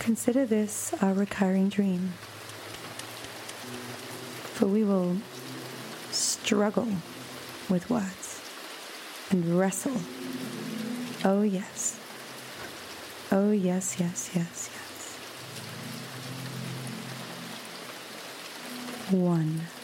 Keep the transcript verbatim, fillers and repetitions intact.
consider this our recurring dream, for we will struggle with words and wrestle. Oh yes. Oh yes, yes, yes, yes. One.